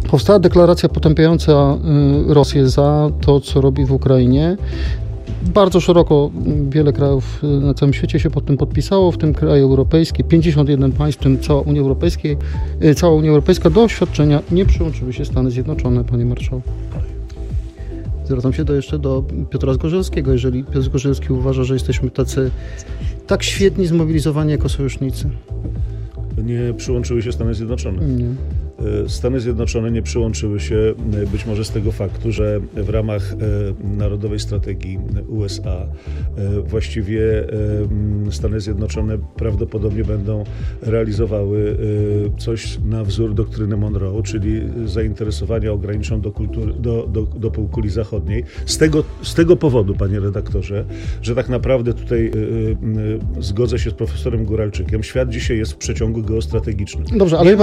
Powstała deklaracja potępiająca Rosję za to, co robi w Ukrainie. Bardzo szeroko wiele krajów na całym świecie się pod tym podpisało, w tym kraje europejskie, 51 państw, w tym cała Unia Europejska. Do oświadczenia nie przyłączyły się Stany Zjednoczone, panie marszałku. Zwracam się jeszcze do Piotra Zgorzelskiego. Jeżeli Piotr Zgorzelski uważa, że jesteśmy tak świetni zmobilizowani jako sojusznicy. Nie przyłączyły się Stany Zjednoczone. Nie. Stany Zjednoczone nie przyłączyły się być może z tego faktu, że w ramach narodowej strategii USA właściwie Stany Zjednoczone prawdopodobnie będą realizowały coś na wzór doktryny Monroe, czyli zainteresowania ograniczone do półkuli zachodniej. Z tego powodu, panie redaktorze, że tak naprawdę tutaj zgodzę się z profesorem Góralczykiem, świat dzisiaj jest w przeciągu geostrategicznym. Dobrze, ale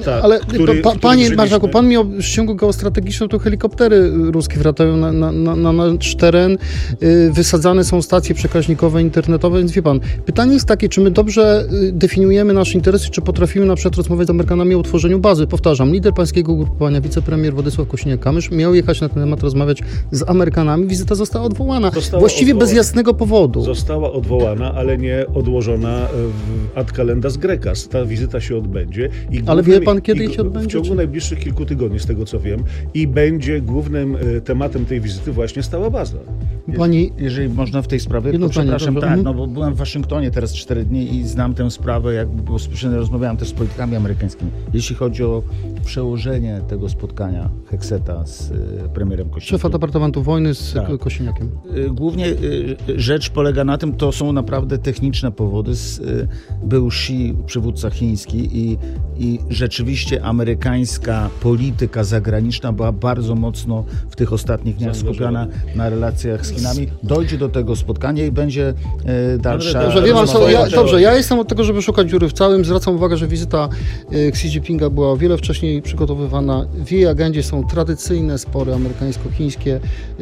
panie marszałku, pan mi o ściągu geostrategicznym, to helikoptery ruskie wracają na nasz teren, wysadzane są stacje przekaźnikowe, internetowe, więc wie pan, pytanie jest takie, czy my dobrze definiujemy nasze interesy, czy potrafimy na przykład rozmawiać z Amerykanami o utworzeniu bazy. Powtarzam, lider pańskiego ugrupowania, wicepremier Władysław Kosiniak-Kamysz miał jechać na ten temat rozmawiać z Amerykanami, wizyta została odwołana. Bez jasnego powodu. Została odwołana, ale nie odłożona ad calendas grecas. Ta wizyta się odbędzie. Ale wie pan, kiedy się odbędzie? W ciągu najbliższych kilku tygodni, z tego co wiem, i będzie głównym tematem tej wizyty właśnie stała baza. Jeżeli można w tej sprawie, to przepraszam, bo byłem w Waszyngtonie teraz 4 dni i znam tę sprawę, jakby bezpośrednio rozmawiałem też z politykami amerykańskimi. Jeśli chodzi o przełożenie tego spotkania Heckseta z premierem Kosiniakiem. Szefa Departamentu Wojny z Kosiniakiem. Głównie rzecz polega na tym, to są naprawdę techniczne powody. Był Xi, przywódca chiński i rzeczywiście amerykańska polityka zagraniczna była bardzo mocno w tych ostatnich dniach skupiona na relacjach z Chinami. Dojdzie do tego spotkania i będzie dalsza Dobrze, ja jestem od tego, żeby szukać dziury w całym. Zwracam uwagę, że wizyta Xi Jinpinga była o wiele wcześniej przygotowywana. W jej agendzie są tradycyjne spory amerykańsko-chińskie.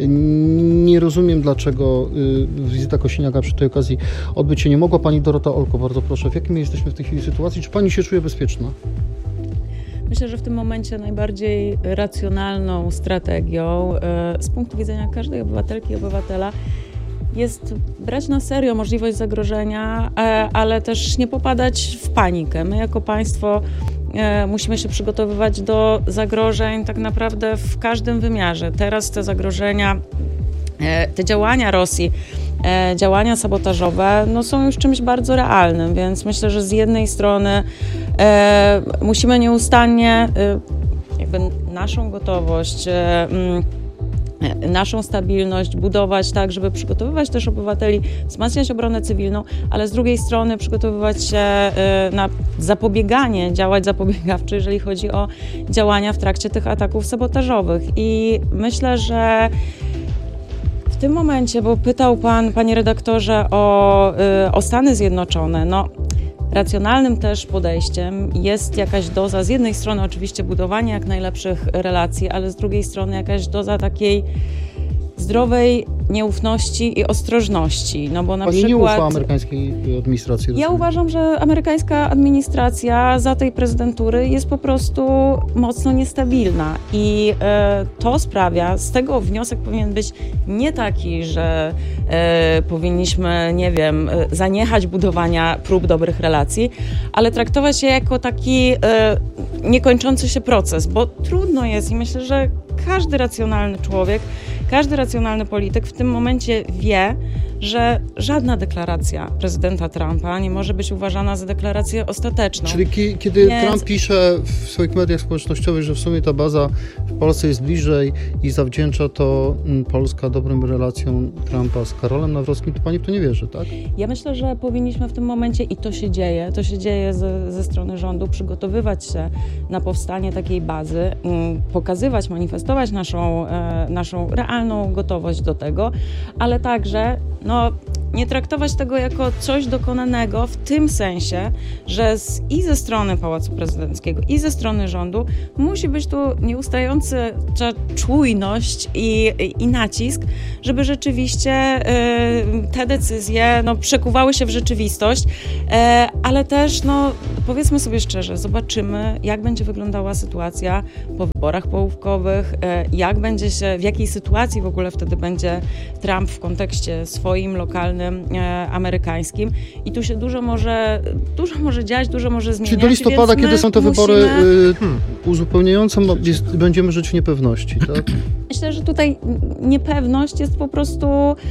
Nie rozumiem, dlaczego wizyta Kosiniaka przy tej okazji odbyć się nie mogła. Pani Dorota Olko, bardzo proszę, w jakiej my jesteśmy w tej chwili sytuacji? Czy pani się czuje bezpieczna? Myślę, że w tym momencie najbardziej racjonalną strategią z punktu widzenia każdej obywatelki i obywatela jest brać na serio możliwość zagrożenia, ale też nie popadać w panikę. My jako państwo musimy się przygotowywać do zagrożeń tak naprawdę w każdym wymiarze. Teraz te zagrożenia, te działania Rosji, działania sabotażowe są już czymś bardzo realnym, więc myślę, że z jednej strony musimy nieustannie jakby naszą gotowość, naszą stabilność budować tak, żeby przygotowywać też obywateli, wzmacniać obronę cywilną, ale z drugiej strony przygotowywać się na zapobieganie, działać zapobiegawczo, jeżeli chodzi o działania w trakcie tych ataków sabotażowych. I myślę, że w tym momencie, bo pytał pan, panie redaktorze, o Stany Zjednoczone, racjonalnym też podejściem jest jakaś doza, z jednej strony oczywiście budowanie jak najlepszych relacji, ale z drugiej strony jakaś doza takiej zdrowej nieufności i ostrożności. Bo na przykład nie ufa amerykańskiej administracji? Ja uważam, że amerykańska administracja za tej prezydentury jest po prostu mocno niestabilna i to sprawia, z tego wniosek powinien być nie taki, że powinniśmy, nie wiem, zaniechać budowania prób dobrych relacji, ale traktować je jako taki niekończący się proces, bo trudno jest i myślę, że każdy racjonalny człowiek, każdy racjonalny polityk w tym momencie wie, że żadna deklaracja prezydenta Trumpa nie może być uważana za deklarację ostateczną. Czyli kiedy Trump pisze w swoich mediach społecznościowych, że w sumie ta baza w Polsce jest bliżej i zawdzięcza to Polska dobrym relacjom Trumpa z Karolem Nawrockim, to pani w to nie wierzy, tak? Ja myślę, że powinniśmy w tym momencie, i to się dzieje ze strony rządu, przygotowywać się na powstanie takiej bazy, pokazywać, manifestować naszą realną gotowość do tego, ale także nie traktować tego jako coś dokonanego w tym sensie, że i ze strony Pałacu Prezydenckiego, i ze strony rządu musi być tu nieustająca czujność i nacisk, żeby rzeczywiście te decyzje przekuwały się w rzeczywistość, ale też powiedzmy sobie szczerze, zobaczymy, jak będzie wyglądała sytuacja po wyborach połówkowych, w jakiej sytuacji w ogóle wtedy będzie Trump w kontekście swoim, lokalnym, amerykańskim i tu się dużo może dziać, dużo może zmieniać. Czyli do listopada, kiedy są te wybory uzupełniające, będziemy żyć w niepewności, tak? Myślę, że tutaj niepewność jest po prostu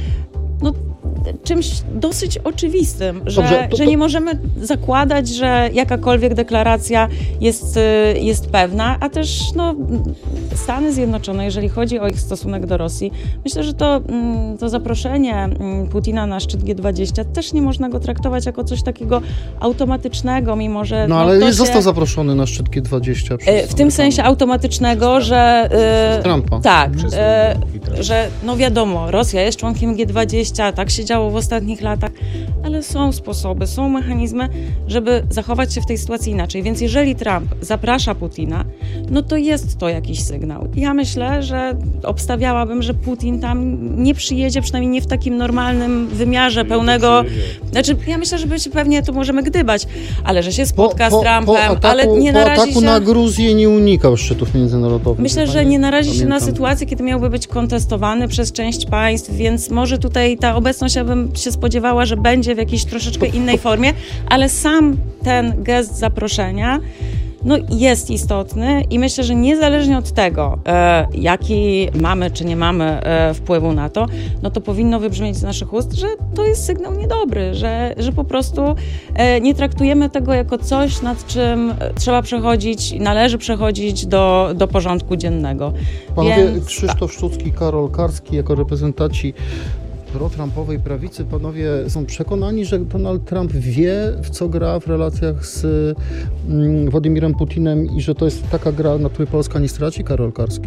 czymś dosyć oczywistym, że nie możemy zakładać, że jakakolwiek deklaracja jest pewna, a też Stany Zjednoczone, jeżeli chodzi o ich stosunek do Rosji, myślę, że to zaproszenie Putina na szczyt G20 też nie można go traktować jako coś takiego automatycznego, mimo że... ale został zaproszony na szczyt G20. W tym sensie automatycznego, że... Trumpa. Tak, że wiadomo, Rosja jest członkiem G20, tak się działo w ostatnich latach, ale są sposoby, są mechanizmy, żeby zachować się w tej sytuacji inaczej. Więc jeżeli Trump zaprasza Putina, to jest to jakiś sygnał. Ja myślę, że obstawiałabym, że Putin tam nie przyjedzie, przynajmniej nie w takim normalnym wymiarze pełnego... Znaczy, ja myślę, że pewnie to możemy gdybać, ale że się spotka z Trumpem, ale nie narazi się... Po ataku na Gruzję nie unikał szczytów międzynarodowych. Myślę, że nie narazi się na sytuację, kiedy miałby być kontestowany przez część państw, więc może tutaj ta obecność, ja bym się spodziewała, że będzie w jakiejś troszeczkę innej formie, ale sam ten gest zaproszenia jest istotny i myślę, że niezależnie od tego, jaki mamy czy nie mamy wpływu na to, to powinno wybrzmieć z naszych ust, że to jest sygnał niedobry, że po prostu nie traktujemy tego jako coś, nad czym trzeba przechodzić, należy przechodzić do porządku dziennego. Panowie Krzysztof Szczucki, Karol Karski jako reprezentanci pro-Trumpowej prawicy, panowie są przekonani, że Donald Trump wie, w co gra w relacjach z Władimirem Putinem i że to jest taka gra, na której Polska nie straci? Karol Karski.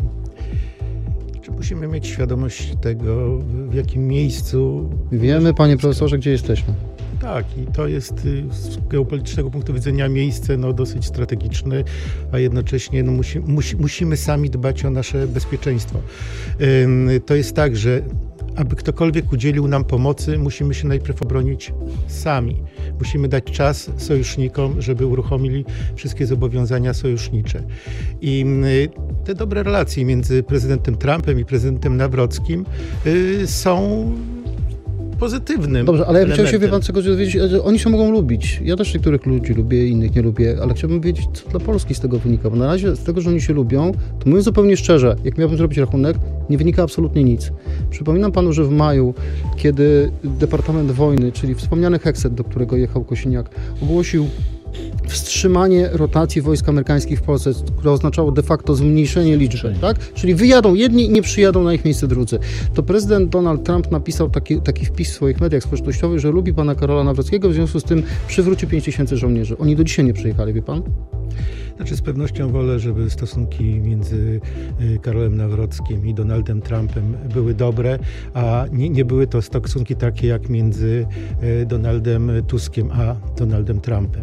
Musimy mieć świadomość tego, w jakim miejscu... Wiemy, panie profesorze, gdzie jesteśmy. Tak, i to jest z geopolitycznego punktu widzenia miejsce dosyć strategiczne, a jednocześnie musimy sami dbać o nasze bezpieczeństwo. To jest tak, że aby ktokolwiek udzielił nam pomocy, musimy się najpierw obronić sami. Musimy dać czas sojusznikom, żeby uruchomili wszystkie zobowiązania sojusznicze. I te dobre relacje między prezydentem Trumpem i prezydentem Nawrockim są pozytywnym. Dobrze, ale ja bym chciał się, elementem. czegoś dowiedzieć, że oni się mogą lubić. Ja też niektórych ludzi lubię, innych nie lubię, ale chciałbym wiedzieć, co dla Polski z tego wynika, bo na razie z tego, że oni się lubią, to mówiąc zupełnie szczerze, jak miałbym zrobić rachunek, nie wynika absolutnie nic. Przypominam panu, że w maju, kiedy Departament Wojny, czyli wspomniany Hexet, do którego jechał Kosiniak, ogłosił wstrzymanie rotacji wojsk amerykańskich w Polsce, które oznaczało de facto zmniejszenie liczby, tak? Czyli wyjadą jedni i nie przyjadą na ich miejsce drudzy. To prezydent Donald Trump napisał taki wpis w swoich mediach społecznościowych, że lubi pana Karola Nawrockiego, w związku z tym przywróci 5000 żołnierzy. Oni do dzisiaj nie przyjechali, wie pan? Z pewnością wolę, żeby stosunki między Karolem Nawrockim i Donaldem Trumpem były dobre, a nie były to stosunki takie jak między Donaldem Tuskiem a Donaldem Trumpem.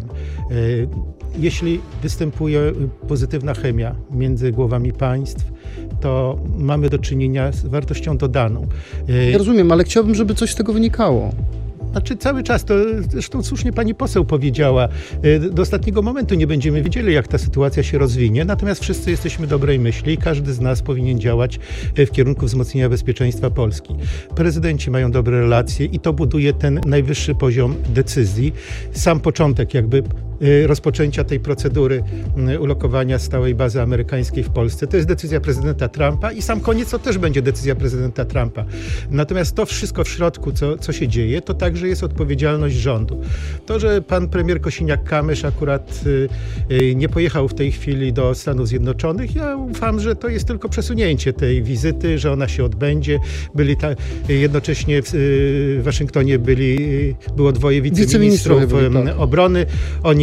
Jeśli występuje pozytywna chemia między głowami państw, to mamy do czynienia z wartością dodaną. Ja rozumiem, ale chciałbym, żeby coś z tego wynikało. Cały czas, to zresztą słusznie pani poseł powiedziała, do ostatniego momentu nie będziemy wiedzieli, jak ta sytuacja się rozwinie, natomiast wszyscy jesteśmy dobrej myśli i każdy z nas powinien działać w kierunku wzmocnienia bezpieczeństwa Polski. Prezydenci mają dobre relacje i to buduje ten najwyższy poziom decyzji. Sam początek rozpoczęcia tej procedury ulokowania stałej bazy amerykańskiej w Polsce, to jest decyzja prezydenta Trumpa i sam koniec to też będzie decyzja prezydenta Trumpa. Natomiast to wszystko w środku, co się dzieje, to także jest odpowiedzialność rządu. To, że pan premier Kosiniak-Kamysz akurat nie pojechał w tej chwili do Stanów Zjednoczonych, ja ufam, że to jest tylko przesunięcie tej wizyty, że ona się odbędzie. Jednocześnie w Waszyngtonie było dwoje wiceministrów obrony. Oni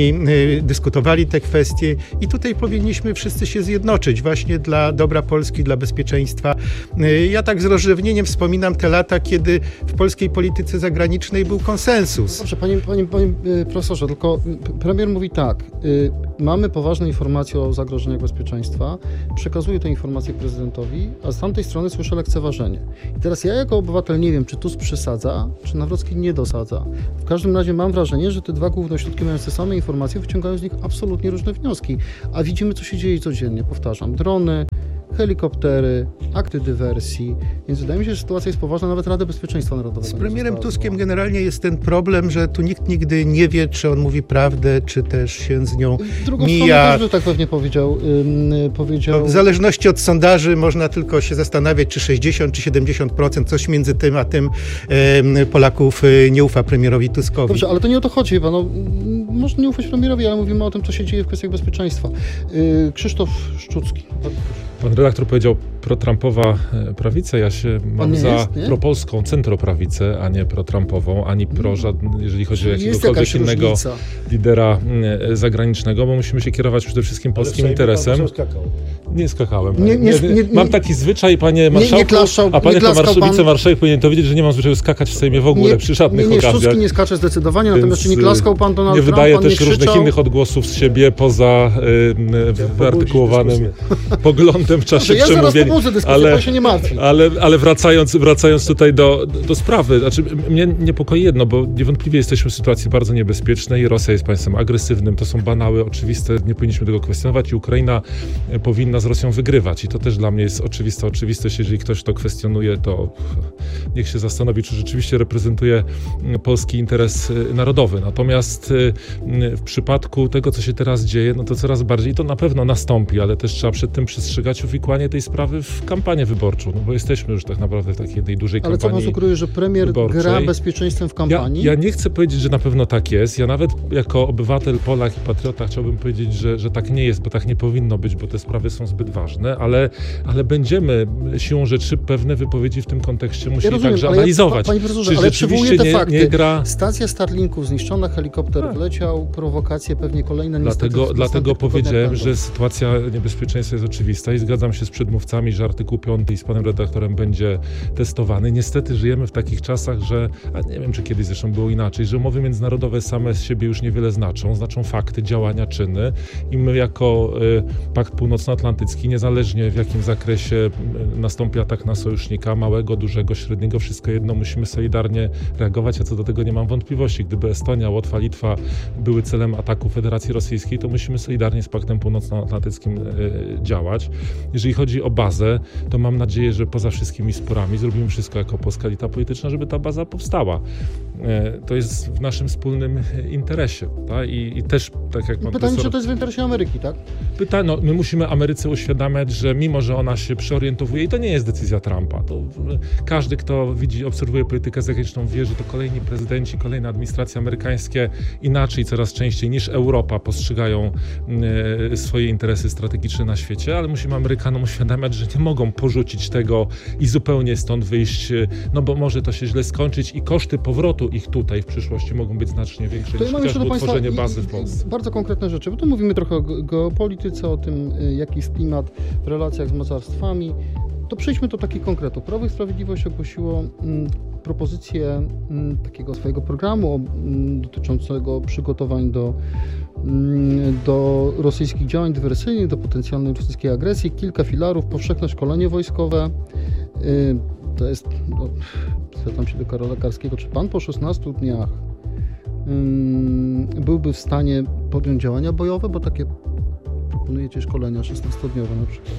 oni dyskutowali te kwestie i tutaj powinniśmy wszyscy się zjednoczyć właśnie dla dobra Polski, dla bezpieczeństwa. Ja tak z rozrzewnieniem wspominam te lata, kiedy w polskiej polityce zagranicznej był konsensus. Dobrze, panie profesorze, tylko premier mówi tak, mamy poważne informacje o zagrożeniach bezpieczeństwa, przekazuję te informacje prezydentowi, a z tamtej strony słyszę lekceważenie. I teraz ja jako obywatel nie wiem, czy Tusk przesadza, czy Nawrocki nie dosadza. W każdym razie mam wrażenie, że te dwa główne ośrodki mające same informacje wyciągają z nich absolutnie różne wnioski, a widzimy, co się dzieje codziennie. Powtarzam, drony, helikoptery, akty dywersji, więc wydaje mi się, że sytuacja jest poważna, nawet Rada Bezpieczeństwa Narodowego. Z premierem Tuskiem generalnie jest ten problem, że tu nikt nigdy nie wie, czy on mówi prawdę, czy też się z nią drugą mija. Też by tak pewnie powiedział. W zależności od sondaży można tylko się zastanawiać, czy 60, czy 70%, coś między tym a tym Polaków nie ufa premierowi Tuskowi. Dobrze, ale to nie o to chodzi chyba. No, można nie ufać premierowi, ale mówimy o tym, co się dzieje w kwestiach bezpieczeństwa. Krzysztof Szczucki. Pan redaktor powiedział pro-Trumpowa prawica. Ja się mam za propolską centroprawicę, a nie pro-Trumpową, ani jeżeli chodzi o jakiegokolwiek innego lidera zagranicznego, bo musimy się kierować przede wszystkim polskim interesem. Nie skakałem. Mam taki zwyczaj, panie marszałku, a panie wicemarszałek powinien to wiedzieć, że nie mam zwyczaju skakać w Sejmie w ogóle przy żadnych okazjach. Szczucki nie skacze zdecydowanie, natomiast czy nie klaskał pan Donald Trump? Nie wydaje też różnych innych odgłosów z siebie poza wyartykułowanym poglądem w czasie przemówienia. Ale wracając tutaj do sprawy, znaczy mnie niepokoi jedno, bo niewątpliwie jesteśmy w sytuacji bardzo niebezpiecznej. Rosja jest państwem agresywnym, to są banały oczywiste, nie powinniśmy tego kwestionować i Ukraina powinna z Rosją wygrywać. I to też dla mnie jest oczywistość. Jeżeli ktoś to kwestionuje, to niech się zastanowi, czy rzeczywiście reprezentuje polski interes narodowy. Natomiast w przypadku tego, co się teraz dzieje, no to coraz bardziej to na pewno nastąpi, ale też trzeba przed tym przestrzegać uwikłanie tej sprawy w kampanię wyborczą, no bo jesteśmy już tak naprawdę w takiej jednej dużej kampanii. Ale co pan sugeruje, że premier wyborczej gra bezpieczeństwem w kampanii? Ja nie chcę powiedzieć, że na pewno tak jest. Ja nawet jako obywatel, Polak i patriota chciałbym powiedzieć, że tak nie jest, bo tak nie powinno być, bo te sprawy są zbyt ważne, ale będziemy siłą rzeczy pewne wypowiedzi w tym kontekście musieli także analizować. Panie profesorze, ale przywołuję te fakty. Stacja Starlinków zniszczona, helikopter wleciał, prowokacje pewnie kolejne niestety. Dlatego powiedziałem, że sytuacja niebezpieczeństwa jest oczywista i zgadzam się z przedmówcami, że artykuł 5 i z panem redaktorem będzie testowany. Niestety żyjemy w takich czasach, że, a nie wiem, czy kiedyś zresztą było inaczej, że umowy międzynarodowe same z siebie już niewiele znaczą fakty, działania, czyny i my jako Pakt Północnoatlantycki, niezależnie w jakim zakresie nastąpi atak na sojusznika, małego, dużego, średniego, wszystko jedno, musimy solidarnie reagować, a co do tego nie mam wątpliwości. Gdyby Estonia, Łotwa, Litwa były celem ataku Federacji Rosyjskiej, to musimy solidarnie z Paktem Północnoatlantyckim działać. Jeżeli chodzi o bazę, to mam nadzieję, że poza wszystkimi sporami zrobimy wszystko jako polska elita polityczna, żeby ta baza powstała. To jest w naszym wspólnym interesie. Tak? I też, tak jak pan Pytanie, czy to jest w interesie Ameryki, tak? My musimy Ameryce uświadamiać, że mimo, że ona się przeorientowuje i to nie jest decyzja Trumpa, to każdy, kto obserwuje politykę zagraniczną, wie, że to kolejni prezydenci, kolejne administracje amerykańskie inaczej coraz częściej niż Europa postrzegają swoje interesy strategiczne na świecie, ale musimy Amerykanom uświadamiać, że nie mogą porzucić tego i zupełnie stąd wyjść, no bo może to się źle skończyć i koszty powrotu ich tutaj w przyszłości mogą być znacznie większe niż chociażby utworzenie bazy w Polsce. Bardzo konkretne rzeczy, bo tu mówimy trochę o geopolityce, o tym, jaki jest klimat w relacjach z mocarstwami. To przejdźmy do takich konkretów. Prawo i Sprawiedliwość ogłosiło propozycję takiego swojego programu dotyczącego przygotowań do rosyjskich działań dywersyjnych, do potencjalnej rosyjskiej agresji. Kilka filarów, powszechne szkolenie wojskowe. To jest, zwracam się do Karola Karskiego, czy pan po 16 dniach byłby w stanie podjąć działania bojowe, bo takie proponujecie szkolenia 16-dniowe na przykład.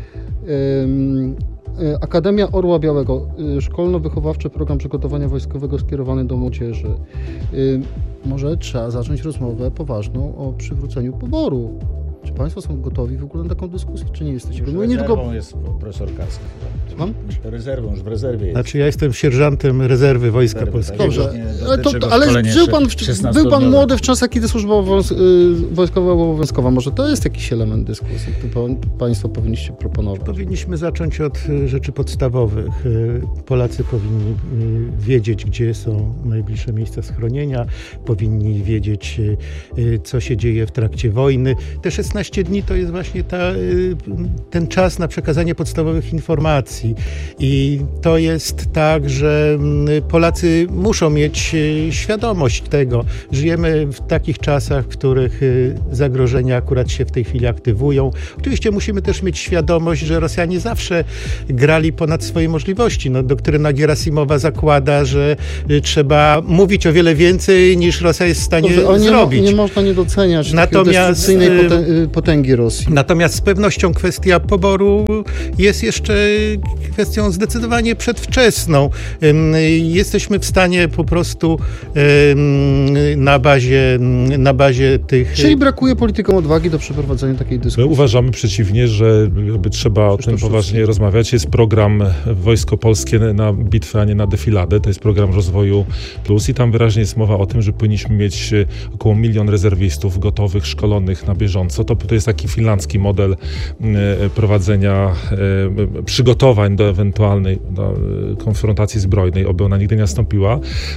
Akademia Orła Białego, szkolno-wychowawczy program przygotowania wojskowego skierowany do młodzieży. Może trzeba zacząć rozmowę poważną o przywróceniu poboru Czy państwo są gotowi w ogóle na taką dyskusję, czy nie jesteście? Już rezerwą jest profesor Karski chyba. Mam? Rezerwą, już w rezerwie jest. Znaczy ja jestem sierżantem rezerwy Wojska Polskiego. Dobrze, ale był pan młody w czasach, kiedy służba wojskowa była obowiązkowa. Może to jest jakiś element dyskusji, który państwo powinniście proponować? Powinniśmy zacząć od rzeczy podstawowych. Polacy powinni wiedzieć, gdzie są najbliższe miejsca schronienia, powinni wiedzieć, co się dzieje w trakcie wojny. Te 16 dni to jest właśnie ten czas na przekazanie podstawowych informacji. I to jest tak, że Polacy muszą mieć świadomość tego. Żyjemy w takich czasach, w których zagrożenia akurat się w tej chwili aktywują. Oczywiście musimy też mieć świadomość, że Rosjanie zawsze grali ponad swoje możliwości. No, doktryna Gierasimowa zakłada, że trzeba mówić o wiele więcej, niż Rosja jest w stanie zrobić. Nie można nie doceniać destrukcyjnej potęgi Rosji. Natomiast z pewnością kwestia poboru jest jeszcze kwestią zdecydowanie przedwczesną. Jesteśmy w stanie po prostu na bazie tych... Czyli brakuje politykom odwagi do przeprowadzenia takiej dyskusji? My uważamy przeciwnie, że trzeba o tym poważnie rozmawiać. Jest program Wojsko Polskie na bitwę, a nie na defiladę. To jest program Rozwoju Plus i tam wyraźnie jest mowa o tym, że powinniśmy mieć około 1 000 000 rezerwistów gotowych, szkolonych na bieżąco. To jest taki finlandzki model prowadzenia przygotowań do ewentualnej konfrontacji zbrojnej, oby ona nigdy nie nastąpiła.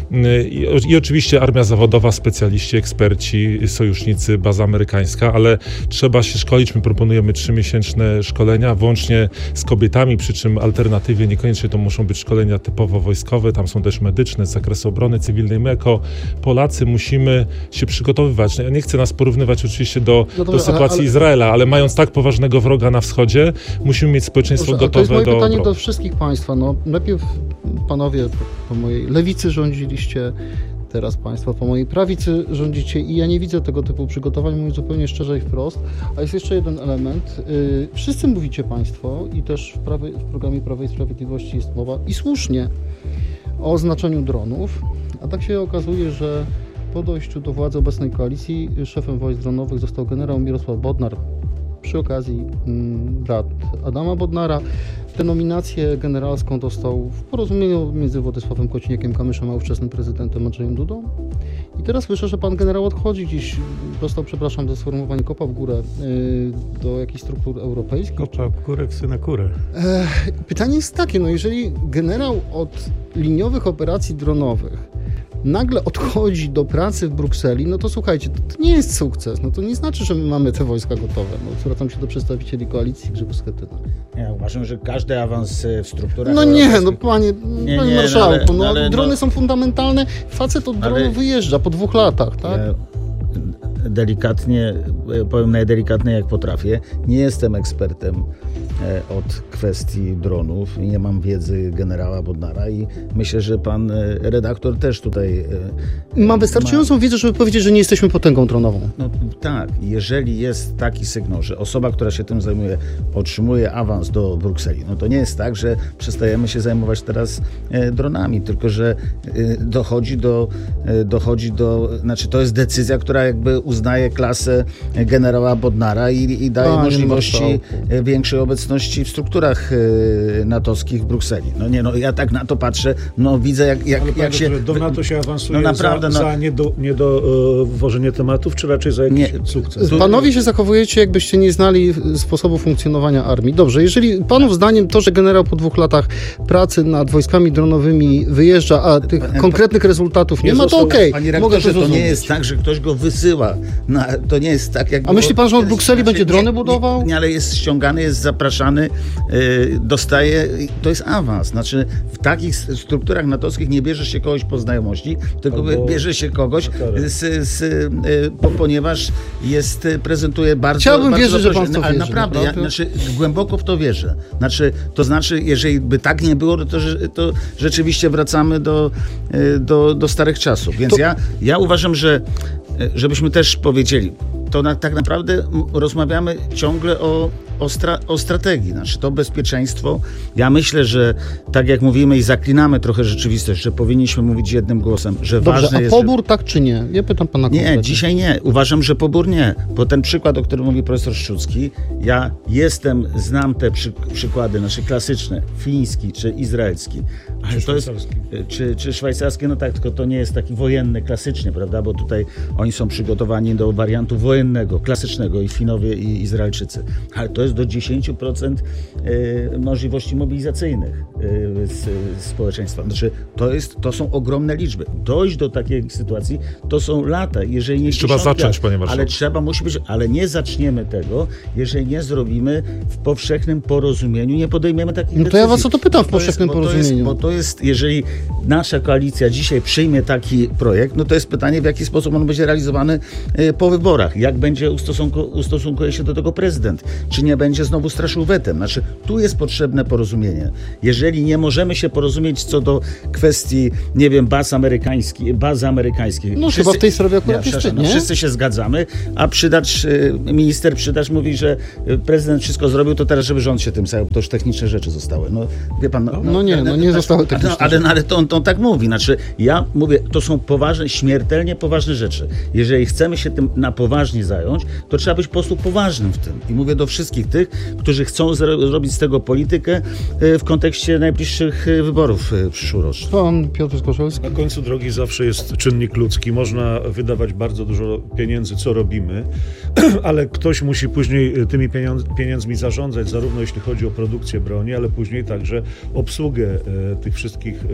I oczywiście armia zawodowa, specjaliści, eksperci, sojusznicy, baza amerykańska, ale trzeba się szkolić. My proponujemy 3-miesięczne szkolenia, włącznie z kobietami, przy czym alternatywie niekoniecznie to muszą być szkolenia typowo wojskowe, tam są też medyczne z zakresu obrony cywilnej. My jako Polacy musimy się przygotowywać. Ja nie chcę nas porównywać oczywiście do sytuacji Izraela, ale mając tak poważnego wroga na wschodzie, musimy mieć społeczeństwo gotowe do obrony. To jest moje pytanie do wszystkich państwa. Najpierw panowie po mojej lewicy rządziliście, teraz państwo po mojej prawicy rządzicie i ja nie widzę tego typu przygotowań, mówiąc zupełnie szczerze i wprost. A jest jeszcze jeden element. Wszyscy mówicie państwo i też w programie Prawa i Sprawiedliwości jest mowa i słusznie o znaczeniu dronów, a tak się okazuje, że po dojściu do władzy obecnej koalicji szefem wojsk dronowych został generał Mirosław Bodnar, przy okazji brat Adama Bodnara. Tę nominację generalską dostał w porozumieniu między Władysławem Kosiniakiem-Kamyszem a ówczesnym prezydentem Andrzejem Dudą. I teraz słyszę, że pan generał odchodzi gdzieś, dostał, przepraszam za sformułowanie, kopa w górę do jakichś struktur europejskich. Kopa w górę, psy na kurę. Pytanie jest takie, jeżeli generał od liniowych operacji dronowych nagle odchodzi do pracy w Brukseli, no to słuchajcie, to nie jest sukces. No to nie znaczy, że my mamy te wojska gotowe. Zwracam się do przedstawicieli koalicji Grzebu Schetyna. Ja uważam, że każdy awans w strukturach panie marszałku, drony są fundamentalne. Facet od dronu wyjeżdża po 2 latach, tak? Delikatnie, powiem najdelikatniej jak potrafię, nie jestem ekspertem od kwestii dronów, nie mam wiedzy generała Bodnara i myślę, że pan redaktor też tutaj... Mam wystarczającą wiedzę, żeby powiedzieć, że nie jesteśmy potęgą dronową. No tak, jeżeli jest taki sygnał, że osoba, która się tym zajmuje, otrzymuje awans do Brukseli, no to nie jest tak, że przestajemy się zajmować teraz dronami, tylko że dochodzi do, znaczy to jest decyzja, która jakby uznaje klasę generała Bodnara i daje możliwości większej obecności w strukturach natowskich w Brukseli. Ja tak na to patrzę, widzę jak się... Do NATO się awansuje za niedowożenie tematów, czy raczej za jakiś sukces? Panowie się zachowujecie, jakbyście nie znali sposobu funkcjonowania armii. Dobrze, jeżeli panów zdaniem to, że generał po 2 latach pracy nad wojskami dronowymi wyjeżdża, a tych konkretnych rezultatów nie ma, to okej. Panie rektorze, to nie jest tak, że ktoś go wysyła. To nie jest tak, jak... A myśli pan, że od Brukseli będzie drony budował? Nie, ale jest ściągany, jest zapraszany, dostaje, to jest awans. Znaczy w takich strukturach natowskich nie bierze się kogoś po znajomości, tylko bierze się kogoś, ponieważ prezentuje bardzo... Chciałbym wierzyć, że pan w to wierzy. Ale naprawdę, głęboko w to wierzę. To znaczy, jeżeli by tak nie było, to rzeczywiście wracamy do starych czasów. Więc ja uważam, żebyśmy też powiedzieli, to tak naprawdę rozmawiamy ciągle o o strategii. Znaczy to bezpieczeństwo, ja myślę, że tak jak mówimy i zaklinamy trochę rzeczywistość, że powinniśmy mówić jednym głosem, że Dobrze, ważne a jest... pobór tak czy nie? Ja pytam pana konkretnie. Nie, dzisiaj nie. Uważam, że pobór nie. Bo ten przykład, o którym mówi profesor Szczucki, znam te przykłady nasze klasyczne, fiński czy izraelski. Ale to jest, czy szwajcarski, no tak, tylko to nie jest taki wojenny, klasycznie, prawda, bo tutaj oni są przygotowani do wariantu wojennego, klasycznego i Finowie i Izraelczycy. Ale to jest do 10% możliwości mobilizacyjnych społeczeństwa. Znaczy, to są ogromne liczby. Dojść do takiej sytuacji to są lata, jeżeli nie trzeba zacząć, panie marszałku. Ale musi być, ale nie zaczniemy tego, jeżeli nie zrobimy w powszechnym porozumieniu, nie podejmiemy takich decyzji. No to ja was o to pytam w powszechnym porozumieniu. Bo to jest, jeżeli nasza koalicja dzisiaj przyjmie taki projekt, no to jest pytanie, w jaki sposób on będzie realizowany po wyborach. Jak będzie ustosunkuje się do tego prezydent? Czy nie będzie znowu straszył wetem? Znaczy, tu jest potrzebne porozumienie. Jeżeli nie możemy się porozumieć co do kwestii, nie wiem, bazy amerykańskiej. No chyba w tej sprawie akurat jeszcze nie. Wszyscy się zgadzamy, a minister Przydacz mówi, że prezydent wszystko zrobił, to teraz, żeby rząd się tym zajął. To już techniczne rzeczy zostały. No, wie pan, nie zostały techniczne. Ale to on tak mówi. Znaczy, ja mówię, to są poważne, śmiertelnie poważne rzeczy. Jeżeli chcemy się tym na poważnie zająć, to trzeba być po prostu poważnym w tym. I mówię do wszystkich tych, którzy chcą zrobić z tego politykę w kontekście najbliższych wyborów przyszłorocznych. Pan Piotr Zgorzelski. Na końcu drogi zawsze jest czynnik ludzki. Można wydawać bardzo dużo pieniędzy, co robimy, ale ktoś musi później tymi pieniędzmi zarządzać, zarówno jeśli chodzi o produkcję broni, ale później także obsługę tych wszystkich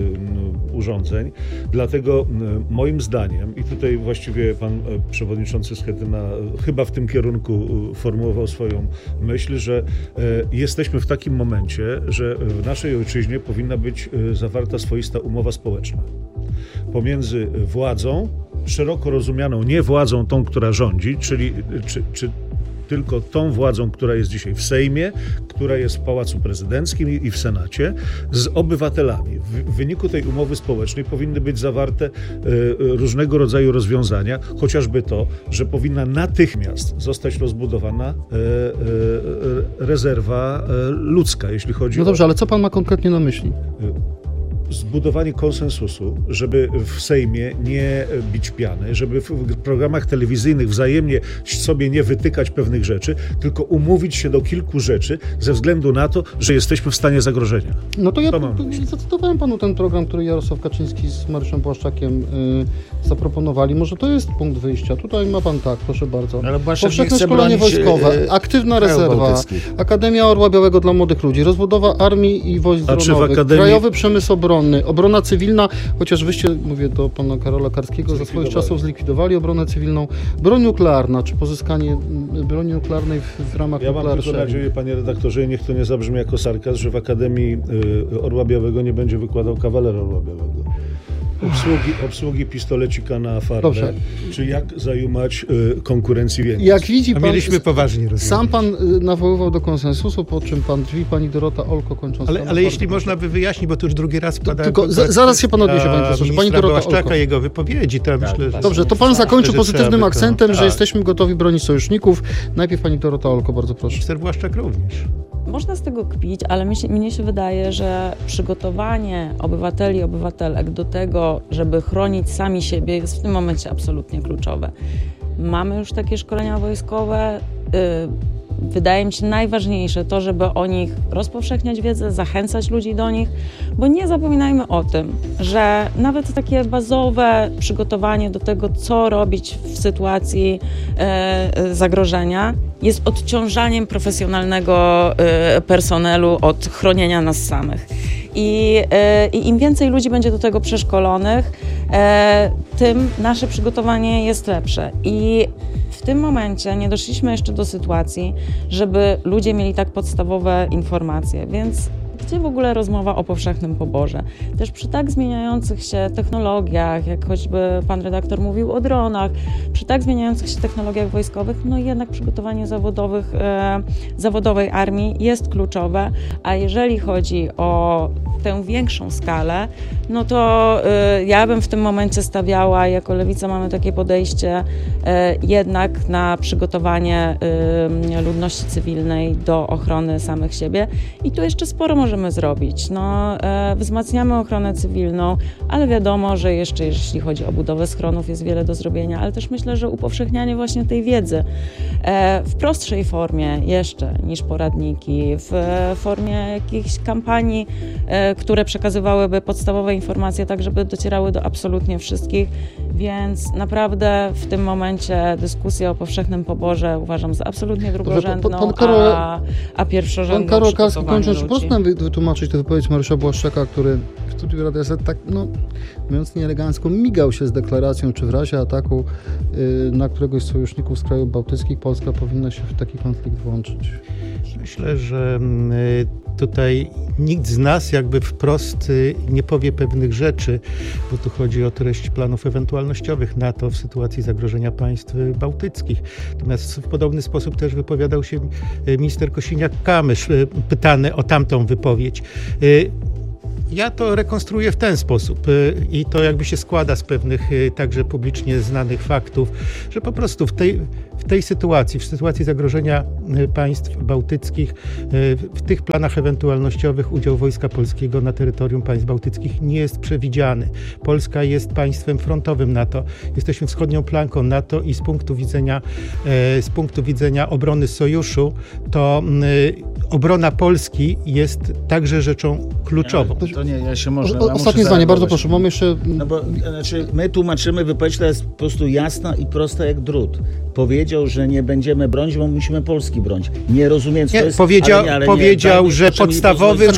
urządzeń. Dlatego moim zdaniem, i tutaj właściwie pan przewodniczący Schetyna chyba w tym kierunku formułował swoją myśl, że jesteśmy w takim momencie, że w naszej ojczyźnie powinna być zawarta swoista umowa społeczna pomiędzy władzą, szeroko rozumianą nie władzą tą, która rządzi, czyli czy tylko tą władzą, która jest dzisiaj w Sejmie, która jest w Pałacu Prezydenckim i w Senacie, z obywatelami. W wyniku tej umowy społecznej powinny być zawarte różnego rodzaju rozwiązania, chociażby to, że powinna natychmiast zostać rozbudowana rezerwa ludzka, jeśli chodzi No dobrze, ale co pan ma konkretnie na myśli? Zbudowanie konsensusu, żeby w Sejmie nie bić piany, żeby w programach telewizyjnych wzajemnie sobie nie wytykać pewnych rzeczy, tylko umówić się do kilku rzeczy ze względu na to, że jesteśmy w stanie zagrożenia. No to ja zacytowałem panu ten program, który Jarosław Kaczyński z Mariuszem Błaszczakiem zaproponowali. Może to jest punkt wyjścia. Tutaj ma pan tak, proszę bardzo. Ale powszechne szkolenie wojskowe, aktywna rezerwa, Akademia Orła Białego dla młodych ludzi, rozbudowa armii i wojsk dronowych, Krajowy Przemysł Obronny, obrona cywilna, chociaż wyście, mówię do pana Karola Karskiego, za swoich czasów zlikwidowali obronę cywilną, broń nuklearna, czy pozyskanie broni nuklearnej w ramach Ja mam tylko nadzieję, panie redaktorze, i niech to nie zabrzmi jako sarkazm, że w Akademii Orła Białego nie będzie wykładał kawaler Orła Białego. Obsługi pistolecika na farmę, Dobrze. czy jak zajumać konkurencji więcej. Jak widzi pan, mieliśmy poważnie rozmawiać. sam pan nawoływał do konsensusu, po czym pan drzwi, pani Dorota Olko kończąc. Ale jeśli można by wyjaśnić, bo to już drugi raz pada... Tylko zaraz się pan odniesie, panie profesorze. Pani Dorota Błaszczaka, Olko. jego wypowiedzi, to myślę, że... Dobrze, to pan zakończy że pozytywnym trzeba by akcentem, że tak. jesteśmy gotowi bronić sojuszników. Najpierw pani Dorota Olko, bardzo proszę. Minister Błaszczak również. Można z tego kpić, ale mnie się wydaje, że przygotowanie obywateli i obywatelek do tego, żeby chronić sami siebie, jest w tym momencie absolutnie kluczowe. Mamy już takie szkolenia wojskowe. Wydaje mi się najważniejsze to, żeby o nich rozpowszechniać wiedzę, zachęcać ludzi do nich, bo nie zapominajmy o tym, że nawet takie bazowe przygotowanie do tego, co robić w sytuacji zagrożenia, jest odciążaniem profesjonalnego personelu od chronienia nas samych. I im więcej ludzi będzie do tego przeszkolonych, tym nasze przygotowanie jest lepsze. I w tym momencie nie doszliśmy jeszcze do sytuacji, żeby ludzie mieli tak podstawowe informacje, więc gdzie w ogóle rozmowa o powszechnym poborze? Też przy tak zmieniających się technologiach, jak choćby pan redaktor mówił o dronach, przy tak zmieniających się technologiach wojskowych, no jednak przygotowanie zawodowej armii jest kluczowe, a jeżeli chodzi o tę większą skalę, no to ja bym w tym momencie stawiała, jako Lewica mamy takie podejście jednak na przygotowanie ludności cywilnej do ochrony samych siebie i tu jeszcze sporo możemy zrobić. No, wzmacniamy ochronę cywilną, ale wiadomo, że jeszcze jeśli chodzi o budowę schronów jest wiele do zrobienia, ale też myślę, że upowszechnianie właśnie tej wiedzy w prostszej formie jeszcze niż poradniki, w formie jakichś kampanii, które przekazywałyby podstawowe informacje tak, żeby docierały do absolutnie wszystkich, więc naprawdę w tym momencie dyskusja o powszechnym poborze uważam za absolutnie drugorzędną, a pierwszorzędną. Pan Karol Karski, kończąc, ludzi. proszę nam wytłumaczyć tę wypowiedź Mariusza Błaszczaka, który w studiu Radia Z tak, mówiąc nieelegancko, migał się z deklaracją, czy w razie ataku na któregoś z sojuszników z krajów bałtyckich Polska powinna się w taki konflikt włączyć. Myślę, że tutaj nikt z nas jakby wprost nie powie pewnych rzeczy, bo tu chodzi o treść planów ewentualnościowych NATO w sytuacji zagrożenia państw bałtyckich. Natomiast w podobny sposób też wypowiadał się minister Kosiniak-Kamysz, pytany o tamtą wypowiedź. Ja to rekonstruuję w ten sposób i to jakby się składa z pewnych także publicznie znanych faktów, że po prostu w tej sytuacji, w sytuacji zagrożenia państw bałtyckich, w tych planach ewentualnościowych udział Wojska Polskiego na terytorium państw bałtyckich nie jest przewidziany. Polska jest państwem frontowym NATO. Jesteśmy wschodnią flanką NATO i z punktu widzenia obrony sojuszu, to obrona Polski jest także rzeczą kluczową. To nie, ja się może... Ostatnie zdanie, bardzo proszę, mamy jeszcze... No bo my tłumaczymy, wypowiedź która jest po prostu jasna i prosta jak drut. Powiedział, że nie będziemy bronić, bo musimy Polski bronić. Nie rozumiem, co to jest... Powiedział, że podstawowym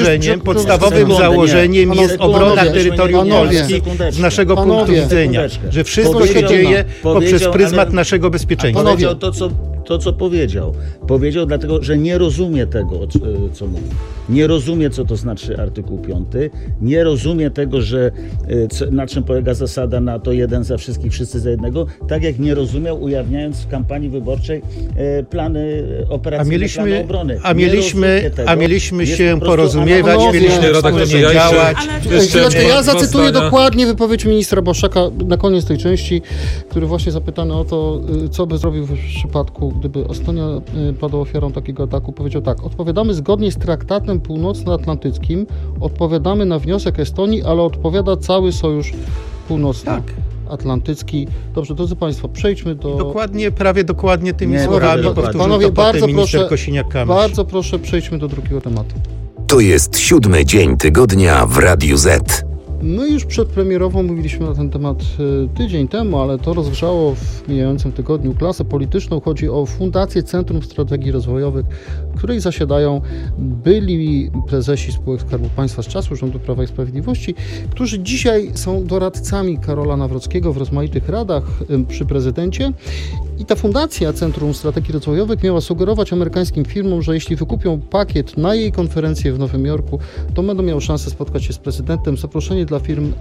założeniem jest obrona terytorium Polski z naszego punktu widzenia. Że wszystko się dzieje poprzez pryzmat naszego bezpieczeństwa. Powiedział to, co powiedział. Powiedział dlatego, że nie rozumie tego, co mówi. Nie rozumie, co to znaczy artykuł 5. Nie rozumie tego, że na czym polega zasada NATO, jeden za wszystkich, wszyscy za jednego. Tak jak nie rozumiał, ujawniając w kampanii wyborczej plany operacyjne, plany obrony. A mieliśmy się porozumiewać, mieliśmy wspólnie działać. Ja zacytuję dokładnie wypowiedź ministra Błaszczaka na koniec tej części, który właśnie zapytany o to, co by zrobił w przypadku, gdyby Estonia padła ofiarą takiego ataku, powiedział tak: odpowiadamy zgodnie z traktatem północnoatlantyckim, odpowiadamy na wniosek Estonii, ale odpowiada cały Sojusz Północnoatlantycki. Dobrze, drodzy Państwo, przejdźmy do... Prawie dokładnie tymi słowami powtórzył to potem minister Kosiniak-Kamysz. Bardzo proszę, przejdźmy do drugiego tematu. To jest 7. dzień tygodnia w Radiu Z. My już przedpremierowo mówiliśmy na ten temat tydzień temu, ale to rozgrzało w mijającym tygodniu klasę polityczną. Chodzi o Fundację Centrum Strategii Rozwojowych, w której zasiadają byli prezesi spółek Skarbu Państwa z czasu rządu Prawa i Sprawiedliwości, którzy dzisiaj są doradcami Karola Nawrockiego w rozmaitych radach przy prezydencie. I ta Fundacja Centrum Strategii Rozwojowych miała sugerować amerykańskim firmom, że jeśli wykupią pakiet na jej konferencję w Nowym Jorku, to będą miały szansę spotkać się z prezydentem. Zaproszenie dla firm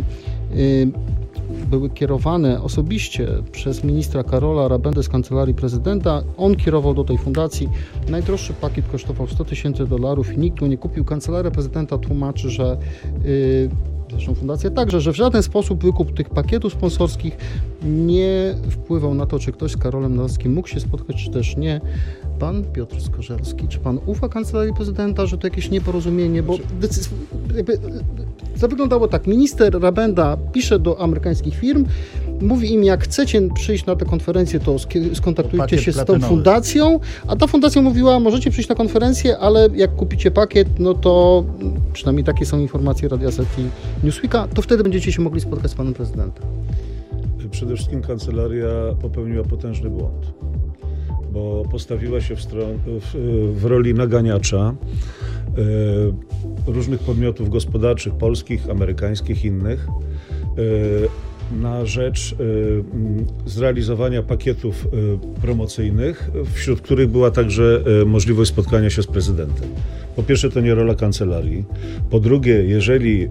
były kierowane osobiście przez ministra Karola Rabendę z Kancelarii Prezydenta. On kierował do tej fundacji. Najdroższy pakiet kosztował $100,000 i nikt go nie kupił. Kancelaria Prezydenta tłumaczy, że zresztą fundacja także, że w żaden sposób wykup tych pakietów sponsorskich nie wpływał na to, czy ktoś z Karolem Nawrockim mógł się spotkać, czy też nie. Pan Piotr Skorzelski, czy pan ufa Kancelarii Prezydenta, że to jakieś nieporozumienie, bo to wyglądało tak: minister Rabenda pisze do amerykańskich firm, mówi im, jak chcecie przyjść na tę konferencję, to skontaktujcie się z tą fundacją, a ta fundacja mówiła, możecie przyjść na konferencję, ale jak kupicie pakiet, no to przynajmniej takie są informacje Radia Z i Newsweeka, to wtedy będziecie się mogli spotkać z panem prezydentem. Przede wszystkim kancelaria popełniła potężny błąd, bo postawiła się w roli naganiacza różnych podmiotów gospodarczych, polskich, amerykańskich, innych, na rzecz zrealizowania pakietów promocyjnych, wśród których była także możliwość spotkania się z prezydentem. Po pierwsze, to nie rola kancelarii. Po drugie, jeżeli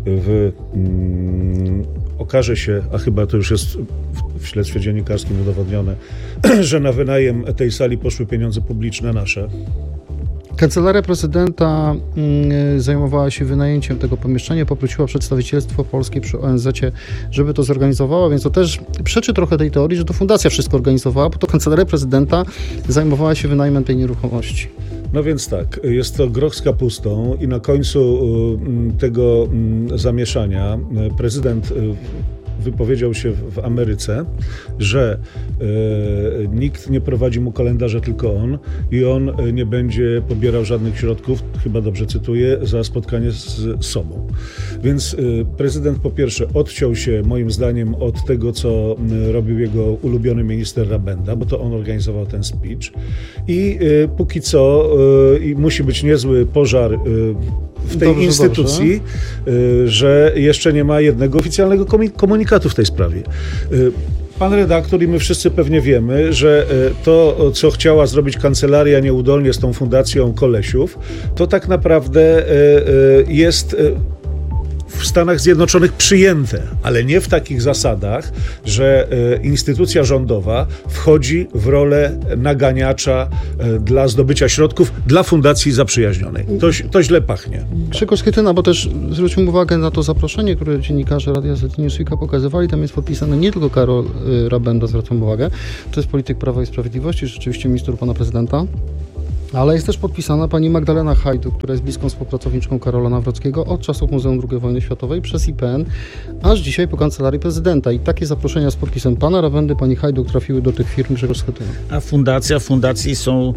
okaże się, a chyba to już jest w śledztwie dziennikarskim udowodnione, że na wynajem tej sali poszły pieniądze publiczne nasze, Kancelaria prezydenta zajmowała się wynajęciem tego pomieszczenia, poprosiła przedstawicielstwo polskie przy ONZ-cie, żeby to zorganizowało, więc to też przeczy trochę tej teorii, że to fundacja wszystko organizowała, bo to Kancelaria prezydenta zajmowała się wynajmem tej nieruchomości. No więc tak, jest to groch z kapustą i na końcu tego zamieszania prezydent wypowiedział się w Ameryce, że nikt nie prowadzi mu kalendarza, tylko on i on nie będzie pobierał żadnych środków, chyba dobrze cytuję, za spotkanie z sobą. Więc prezydent po pierwsze odciął się moim zdaniem od tego, co robił jego ulubiony minister Rabenda, bo to on organizował ten speech i póki co musi być niezły pożar w tej instytucji, że jeszcze nie ma jednego oficjalnego komunikatu w tej sprawie. Pan redaktor i my wszyscy pewnie wiemy, że to, co chciała zrobić kancelaria nieudolnie z tą fundacją Kolesiów, to tak naprawdę jest w Stanach Zjednoczonych przyjęte, ale nie w takich zasadach, że instytucja rządowa wchodzi w rolę naganiacza dla zdobycia środków dla fundacji zaprzyjaźnionej. To źle pachnie. Grzegorz Schetyna, bo też zwróćmy uwagę na to zaproszenie, które dziennikarze Radia Z Newsweeka pokazywali. Tam jest podpisany nie tylko Karol Rabenda, zwracam uwagę, to jest polityk Prawa i Sprawiedliwości, rzeczywiście minister pana prezydenta, ale jest też podpisana pani Magdalena Hajduk, która jest bliską współpracowniczką Karola Nawrockiego od czasów Muzeum II Wojny Światowej przez IPN, aż dzisiaj po Kancelarii Prezydenta. I takie zaproszenia z podpisem pana Rabendy, pani Hajduk trafiły do tych firm. Grzegorz Schetyna. A fundacji są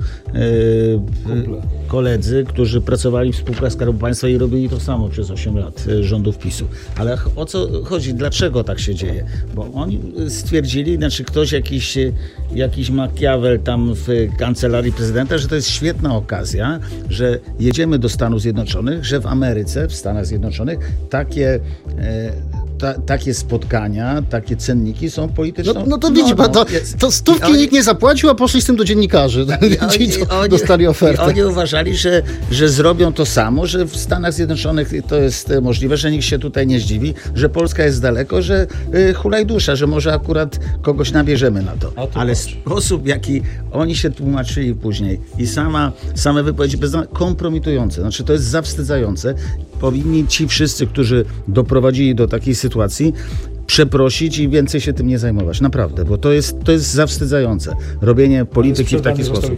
koledzy, którzy pracowali w spółkach Skarbu Państwa i robili to samo przez 8 lat rządów PiS-u. Ale o co chodzi? Dlaczego tak się dzieje? Bo oni stwierdzili, znaczy ktoś, jakiś Machiavel tam w Kancelarii Prezydenta, że to jest świetna okazja, że jedziemy do Stanów Zjednoczonych, że w Ameryce, w Stanach Zjednoczonych takie spotkania, takie cenniki są polityczne. No to widzi pan, to stówki nikt nie zapłacił, a poszli z tym do dziennikarzy. Ci dostali ofertę. I oni uważali, że zrobią to samo, że w Stanach Zjednoczonych to jest możliwe, że nikt się tutaj nie zdziwi, że Polska jest daleko, że hulaj dusza, że może akurat kogoś nabierzemy na to. Ale sposób, w jaki oni się tłumaczyli później i same wypowiedzi kompromitujące, znaczy to jest zawstydzające. Powinni ci wszyscy, którzy doprowadzili do takiej sytuacji, przeprosić i więcej się tym nie zajmować. Naprawdę, bo to jest zawstydzające. Robienie polityki w taki sposób.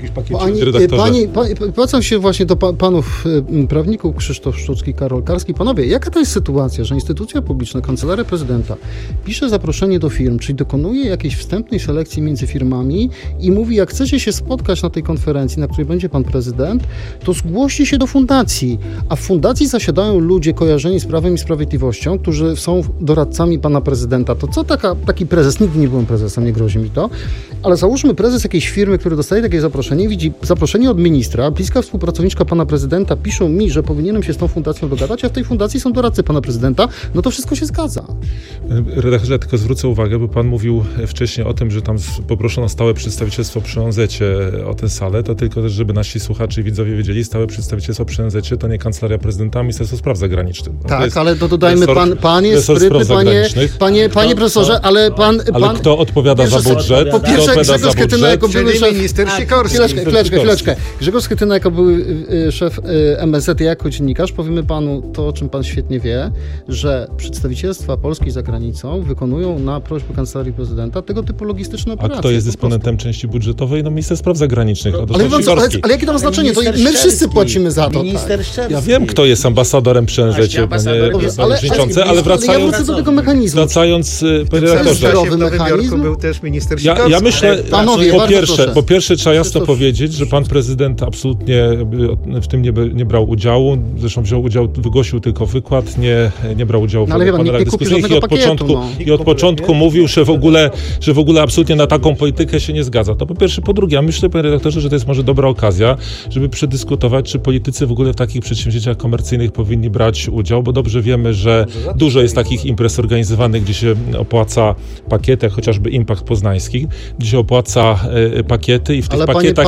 Zwracam się właśnie do panów prawników, Krzysztof Szczucki, Karol Karski. Panowie, jaka to jest sytuacja, że instytucja publiczna, Kancelaria Prezydenta pisze zaproszenie do firm, czyli dokonuje jakiejś wstępnej selekcji między firmami i mówi, jak chcecie się spotkać na tej konferencji, na której będzie pan prezydent, to zgłoście się do fundacji. A w fundacji zasiadają ludzie kojarzeni z Prawem i Sprawiedliwością, którzy są doradcami pana prezydenta. To co taki prezes, nigdy nie byłem prezesem, nie grozi mi to, ale załóżmy prezes jakiejś firmy, który dostaje takie zaproszenie, widzi zaproszenie od ministra, bliska współpracowniczka pana prezydenta, piszą mi, że powinienem się z tą fundacją dogadać, a w tej fundacji są doradcy pana prezydenta, no to wszystko się zgadza. Redaktorze, tylko zwrócę uwagę, bo pan mówił wcześniej o tym, że tam poproszono stałe przedstawicielstwo przy ONZ-cie o tę salę, to tylko też, żeby nasi słuchacze i widzowie wiedzieli, stałe przedstawicielstwo przy ONZ-cie to nie Kancelaria Prezydenta, a Ministerstwo Spraw Zagranicznych. No tak, ale to dodajmy, pan jest sprytny, panie profesorze, ale pan... Ale kto odpowiada za budżet? Po pierwsze, Grzegorz Schetyna jako były szef... minister Sikorski. Chwileczkę. Grzegorz Schetyna jako były szef MSZ i jako dziennikarz powiemy panu to, o czym pan świetnie wie, że przedstawicielstwa Polski za granicą wykonują na prośbę Kancelarii Prezydenta tego typu logistyczne operacje. A kto jest dysponentem części budżetowej? No minister spraw zagranicznych. Ale jakie to ma znaczenie? To my wszyscy płacimy za to. Minister Szczerski. Ja wiem, kto jest ambasadorem przy ONZ-cie, panie przewodniczący, ale wracając... Ja wrócę do tego mechanizmu. Wracając, panie redaktorze. W Nowym Jorku był też minister Sikorski. Ja myślę, Panowie, po pierwsze trzeba jasno powiedzieć, że pan prezydent absolutnie w tym nie brał udziału. Zresztą wziął udział, wygłosił tylko wykład, nie brał udziału w panelach dyskusyjnych i od początku mówił, że w ogóle absolutnie na taką politykę się nie zgadza. To po pierwsze. Po drugie, ja myślę, panie redaktorze, że to jest może dobra okazja, żeby przedyskutować, czy politycy w ogóle w takich przedsięwzięciach komercyjnych powinni brać udział, bo dobrze wiemy, że dużo jest takich imprez organizowanych gdzie się opłaca pakiety, jak chociażby Impact Poznański, gdzie się opłaca pakiety i w tych pakietach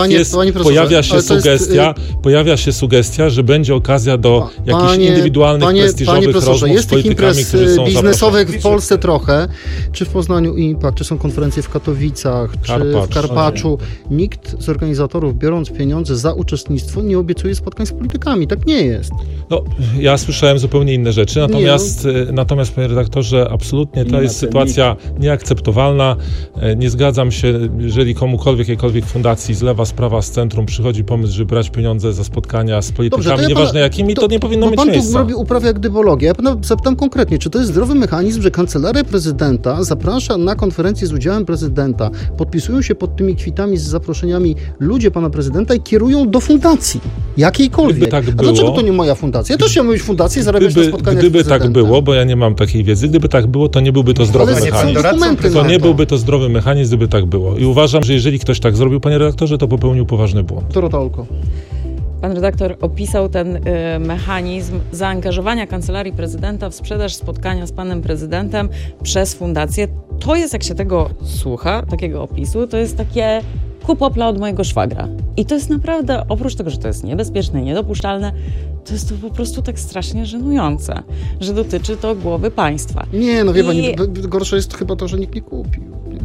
pojawia się sugestia, że będzie okazja do jakichś indywidualnych, prestiżowych rozmów jest z politykami, tych którzy są biznesowych w Polsce trochę, czy w Poznaniu Impact, czy są konferencje w Katowicach, czy w Karpaczu. Nikt z organizatorów, biorąc pieniądze za uczestnictwo, nie obiecuje spotkań z politykami. Tak nie jest. No, ja słyszałem zupełnie inne rzeczy, natomiast panie redaktorze, absolutnie to jest sytuacja nieakceptowalna. Nie zgadzam się, jeżeli komukolwiek, jakiejkolwiek fundacji z lewa, z prawa, z centrum przychodzi pomysł, żeby brać pieniądze za spotkania z politykami, nieważne jakimi, to nie powinno mieć miejsca. Pan tu uprawia gdybologię. Ja pana zapytam konkretnie, czy to jest zdrowy mechanizm, że Kancelaria Prezydenta zaprasza na konferencję z udziałem prezydenta, podpisują się pod tymi kwitami z zaproszeniami ludzie pana prezydenta i kierują do fundacji, jakiejkolwiek. Gdyby tak było, a dlaczego to nie moja fundacja? Ja też chciałbym mieć fundację i zarabiać na spotkaniach Gdyby tak było, bo ja nie mam takiej wiedzy, gdyby tak było, to nie byłby to zdrowy mechanizm. To nie byłby to zdrowy mechanizm, gdyby tak było. I uważam, że jeżeli ktoś tak zrobił, panie redaktorze, to popełnił poważny błąd. Dorota Olko. Pan redaktor opisał ten mechanizm zaangażowania Kancelarii Prezydenta w sprzedaż spotkania z panem prezydentem przez fundację. To jest, jak się tego słucha, takiego opisu, to jest takie kupopla od mojego szwagra. I to jest naprawdę, oprócz tego, że to jest niebezpieczne, niedopuszczalne, to jest to po prostu tak strasznie żenujące, że dotyczy to głowy państwa. Nie, no wie pani, gorsze jest chyba to, że nikt nie kupił. Nie?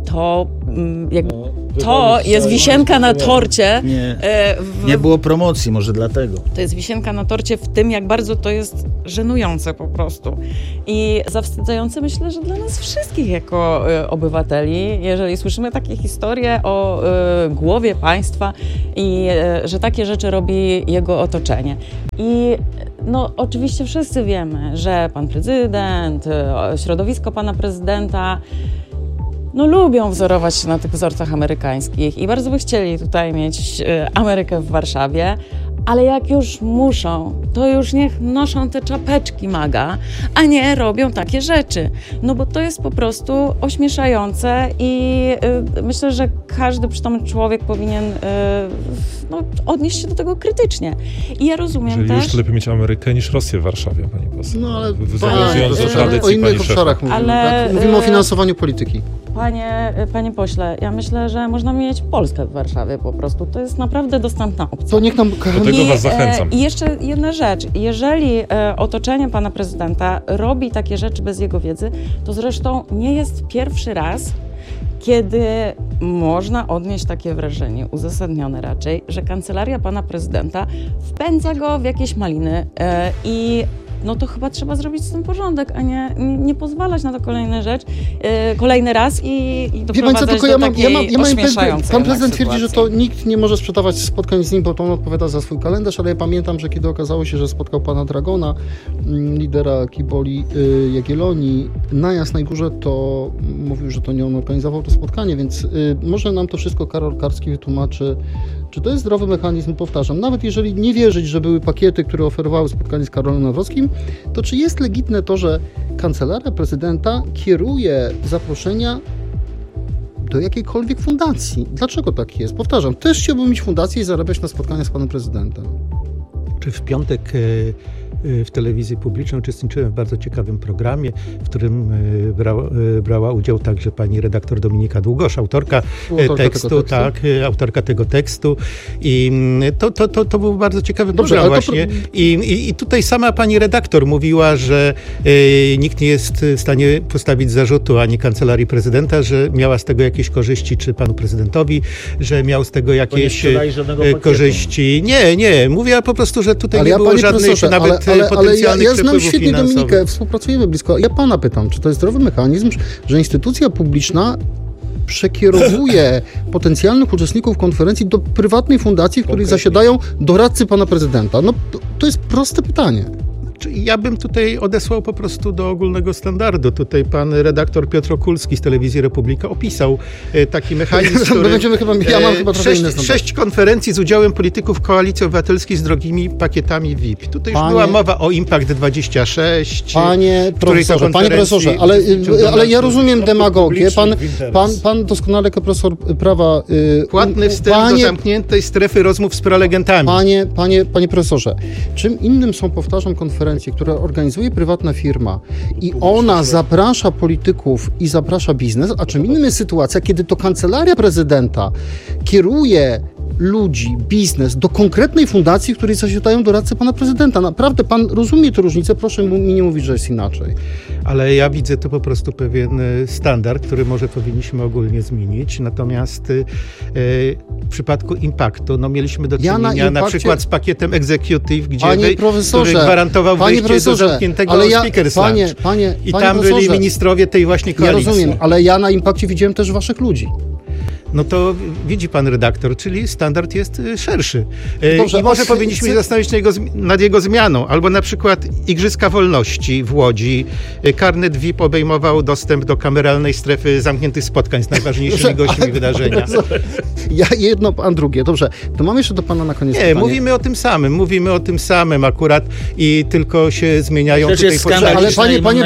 To jest wisienka na torcie. Nie było promocji, może dlatego. To jest wisienka na torcie w tym, jak bardzo to jest żenujące po prostu. I zawstydzające, myślę, że dla nas wszystkich jako obywateli, jeżeli słyszymy takie historie o głowie państwa i że takie rzeczy robi jego otoczenie. I no, oczywiście wszyscy wiemy, że pan prezydent, środowisko pana prezydenta lubią wzorować się na tych wzorcach amerykańskich i bardzo by chcieli tutaj mieć Amerykę w Warszawie, ale jak już muszą, to już niech noszą te czapeczki MAGA, a nie robią takie rzeczy. No bo to jest po prostu ośmieszające i myślę, że każdy przytomny człowiek powinien odnieść się do tego krytycznie. I ja rozumiem też... Już lepiej mieć Amerykę niż Rosję w Warszawie, pani poseł. No ale o innych obszarach mówimy o finansowaniu polityki. Panie pośle, ja myślę, że można mieć Polskę w Warszawie po prostu. To jest naprawdę dostępna opcja. To niech nam... Do tego was zachęcam. I jeszcze jedna rzecz. Jeżeli otoczenie pana prezydenta robi takie rzeczy bez jego wiedzy, to zresztą nie jest pierwszy raz, kiedy można odnieść takie wrażenie, uzasadnione raczej, że kancelaria pana prezydenta wpędza go w jakieś maliny i to chyba trzeba zrobić z tym porządek, a nie pozwalać na to kolejny raz i doprowadzać do takiej ośmieszającej. Pan prezydent twierdzi, że to nikt nie może sprzedawać spotkań z nim, bo to on odpowiada za swój kalendarz, ale ja pamiętam, że kiedy okazało się, że spotkał pana Dragona, lidera Kiboli Jagiellonii, na Jasnej Górze, to mówił, że to nie on organizował to spotkanie, więc może nam to wszystko Karol Karski wytłumaczy, czy to jest zdrowy mechanizm, powtarzam, nawet jeżeli nie wierzyć, że były pakiety, które oferowały spotkanie z Karolem Nawrockim, to czy jest legitne to, że Kancelaria Prezydenta kieruje zaproszenia do jakiejkolwiek fundacji? Dlaczego tak jest? Powtarzam, też chciałbym mieć fundację i zarabiać na spotkania z panem prezydentem. Czy w piątek w telewizji publicznej uczestniczyłem w bardzo ciekawym programie, w którym brała udział także pani redaktor Dominika Długosz, autorka tego tekstu. I to był bardzo ciekawy program właśnie. I tutaj sama pani redaktor mówiła, że nikt nie jest w stanie postawić zarzutu ani Kancelarii Prezydenta, że miała z tego jakieś korzyści, czy panu prezydentowi, że miał z tego jakieś korzyści. Nie. Mówiła po prostu, że tutaj nie było żadnych nawet potencjalnych ja znam świetnie Dominikę, współpracujemy blisko. Ja pana pytam, czy to jest zdrowy mechanizm, że instytucja publiczna przekierowuje potencjalnych uczestników konferencji do prywatnej fundacji, w której zasiadają doradcy pana prezydenta? To jest proste pytanie. Ja bym tutaj odesłał po prostu do ogólnego standardu. Tutaj pan redaktor Piotr Okulski z Telewizji Republika opisał taki mechanizm, który... Ja mam chyba trochę inne standardy. 6 konferencji z udziałem polityków Koalicji Obywatelskiej z drogimi pakietami VIP. Tutaj już była mowa o Impact 26. Panie profesorze, ale ja rozumiem demagogię. Pan doskonale jako profesor prawa... Płatny wstęp do zamkniętej strefy rozmów z prelegentami. Panie profesorze, czym innym są, powtarzam, konferencje konferencję, którą organizuje prywatna firma i ona zaprasza polityków i zaprasza biznes, a czym innym jest sytuacja, kiedy to kancelaria prezydenta kieruje ludzi, biznes do konkretnej fundacji, w której zasiadają doradcy pana prezydenta. Naprawdę pan rozumie tę różnicę, proszę mi nie mówić, że jest inaczej. Ale ja widzę to po prostu pewien standard, który może powinniśmy ogólnie zmienić. Natomiast w przypadku Impactu, mieliśmy do czynienia na przykład z pakietem Executive, który gwarantował wejście do zamkniętego Speakers Lounge. I tam byli ministrowie tej właśnie koalicji. Ja rozumiem, ale ja na Impakcie widziałem też waszych ludzi. No to widzi pan redaktor, czyli standard jest szerszy. Dobrze, i może powinniśmy się zastanowić nad jego zmianą. Albo na przykład Igrzyska Wolności w Łodzi. Karnet VIP obejmował dostęp do kameralnej strefy zamkniętych spotkań z najważniejszymi gośćmi wydarzenia. Ja jedno, pan drugie. Dobrze, to mam jeszcze do pana na koniec pytanie. Mówimy o tym samym akurat i tylko się zmieniają tutaj potrzeby. Ale panie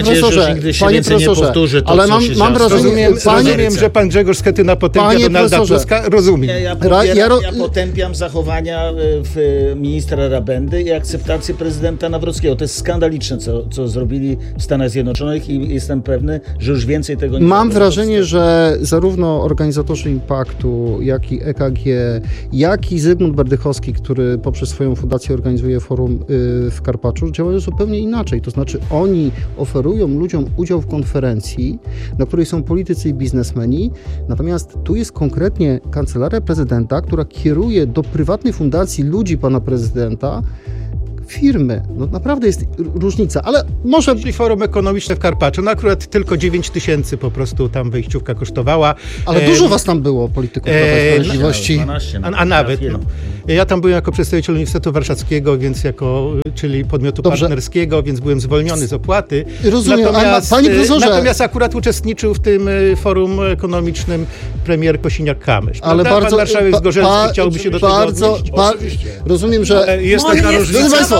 profesorze, ale mam wrażenie... Rozumiem, że pan Grzegorz Schetyna potępia Donalda Tuska, rozumiem. Ja potępiam zachowania ministra Rabendy i akceptację prezydenta Nawrockiego. To jest skandaliczne, co zrobili w Stanach Zjednoczonych i jestem pewny, że już więcej tego nie Mam wrażenie, że zarówno organizatorzy Impaktu, jak i EKG, jak i Zygmunt Berdychowski, który poprzez swoją fundację organizuje forum w Karpaczu, działają zupełnie inaczej. To znaczy oni oferują ludziom udział w konferencji, na której są politycy i biznesmeni, natomiast tu jest konkretnie kancelaria prezydenta, która kieruje do prywatnej fundacji ludzi pana prezydenta firmy. Naprawdę jest różnica, ale może... Czyli forum ekonomiczne w Karpaczu, akurat tylko 9 000 po prostu tam wejściówka kosztowała. Ale dużo was tam było, polityków Prawa i Sprawiedliwości. 12, a nawet. Ja tam byłem jako przedstawiciel Uniwersytetu Warszawskiego, czyli podmiotu partnerskiego, więc byłem zwolniony z opłaty. Rozumiem, panie profesorze... Natomiast akurat uczestniczył w tym forum ekonomicznym premier Kosiniak-Kamysz. Ale bardzo... Pan marszałek Zgorzelski chciałby się do tego odnieść. Rozumiem, że... Jest taka różnica.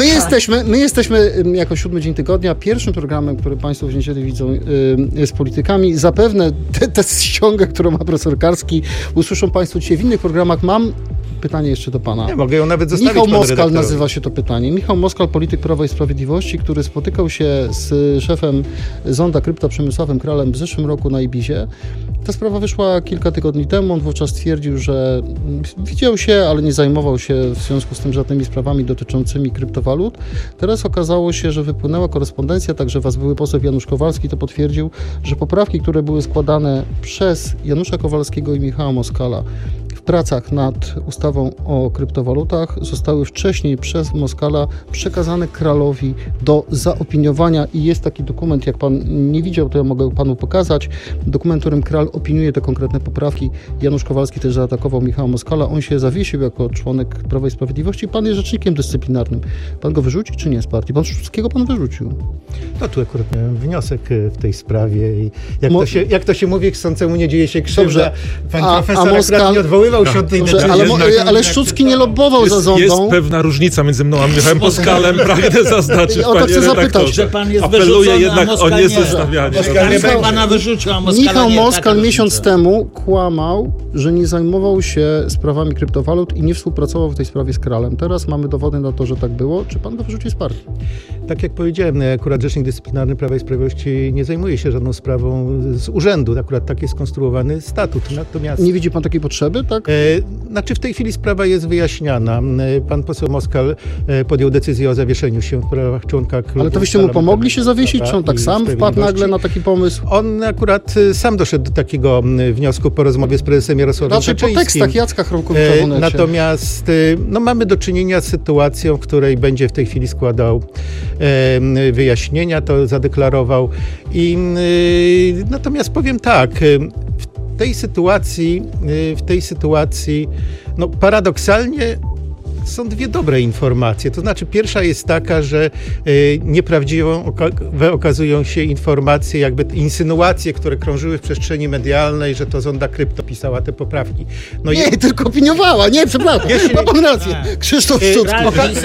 My jesteśmy jako 7 dzień tygodnia pierwszym programem, który państwo w niedzielę widzą z politykami. Zapewne tę ściągę, którą ma profesor Karski, usłyszą państwo dzisiaj w innych programach. Mam pytanie jeszcze do pana. Nie, mogę ją nawet zostawić. Michał Moskal nazywa się to pytanie. Michał Moskal, polityk Prawa i Sprawiedliwości, który spotykał się z szefem Zonda Krypto Przemysławem Kralem w zeszłym roku na Ibizie. Ta sprawa wyszła kilka tygodni temu. On wówczas stwierdził, że widział się, ale nie zajmował się w związku z tym żadnymi sprawami dotyczącymi kryptowalut. Teraz okazało się, że wypłynęła korespondencja, także was były poseł Janusz Kowalski to potwierdził, że poprawki, które były składane przez Janusza Kowalskiego i Michała Moskala w pracach nad ustawą o kryptowalutach zostały wcześniej przez Moskala przekazane Kralowi do zaopiniowania i jest taki dokument, jak pan nie widział, to ja mogę panu pokazać, dokument, którym Kral opiniuje te konkretne poprawki. Janusz Kowalski też zaatakował Michała Moskala, on się zawiesił jako członek Prawa i Sprawiedliwości, pan jest rzecznikiem dyscyplinarnym. Pan go wyrzuci czy nie z partii? Pan Szczuckiego pan wyrzucił. No tu akurat miałem wniosek w tej sprawie i jak to się mówi, chcącemu nie dzieje się krzywda. Pan profesor akurat nie odwoływał się od tej decyzji. Ale Szczucki nie lobbował za Zondą. Jest pewna różnica między mną a Michałem Moskalem, pragnę zaznaczyć, panie redaktorze. Że pan jest apeluję jednak o niezestawianie. Michał Moskal miesiąc temu kłamał, że nie zajmował się sprawami kryptowalut i nie współpracował w tej sprawie z Kralem. Teraz mamy dowody na to, że tak było. Czy pan go wyrzuci z partii? Tak jak powiedziałem, akurat Rzecznik Dyscyplinarny Prawa i Sprawiedliwości nie zajmuje się żadną sprawą z urzędu. Akurat tak jest skonstruowany statut. Natomiast... Nie widzi pan takiej potrzeby, tak? Znaczy w tej chwili sprawa jest wyjaśniana. Pan poseł Moskal podjął decyzję o zawieszeniu się w prawach członka klubu. Ale to wyście mu pomogli się zawiesić? Czy on tak sam wpadł nagle na taki pomysł? On akurat sam doszedł do takiego wniosku po rozmowie z prezesem Jarosławem Kaczyńskim. Po tekstach Jacka Chromkowicza w Onecie. Natomiast mamy do czynienia z sytuacją, w której będzie w tej chwili składał wyjaśnienia, to zadeklarował. Natomiast powiem tak, w tej sytuacji paradoksalnie są dwie dobre informacje. To znaczy pierwsza jest taka, że nieprawdziwą okazują się informacje, jakby insynuacje, które krążyły w przestrzeni medialnej, że to Zonda Krypto pisała te poprawki. Tylko opiniowała. Nie, przepraszam. Ma pan rację. Krzysztof Szczucki.